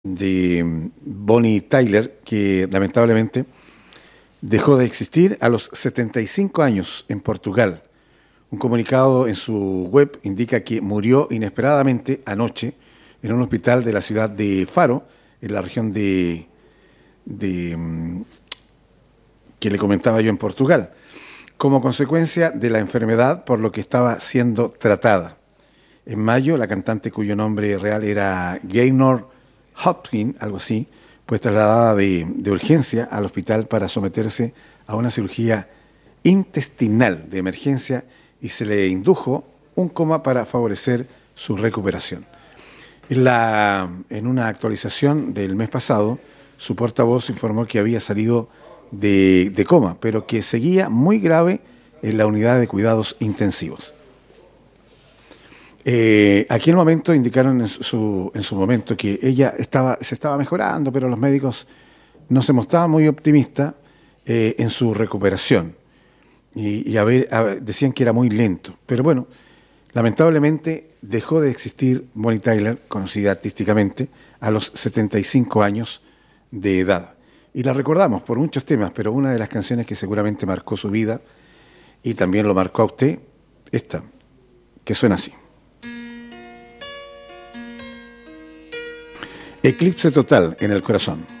de Bonnie Tyler, que lamentablemente dejó de existir a los 75 años en Portugal. Un comunicado en su web indica que murió inesperadamente anoche en un hospital de la ciudad de Faro, en la región de que le comentaba yo en Portugal, como consecuencia de la enfermedad por lo que estaba siendo tratada. En mayo, la cantante, cuyo nombre real era Gaynor Hopkins, algo así, fue trasladada de urgencia al hospital para someterse a una cirugía intestinal de emergencia y se le indujo un coma para favorecer su recuperación. En una actualización del mes pasado, su portavoz informó que había salido de coma, pero que seguía muy grave en la unidad de cuidados intensivos. Aquí en el momento indicaron en su momento que ella se estaba mejorando, pero los médicos no se mostraban muy optimistas en su recuperación decían que era muy lento. Pero bueno, lamentablemente dejó de existir Bonnie Tyler, conocida artísticamente, a los 75 años de edad. Y la recordamos por muchos temas, pero una de las canciones que seguramente marcó su vida y también lo marcó a usted, esta, que suena así. Eclipse total en el corazón.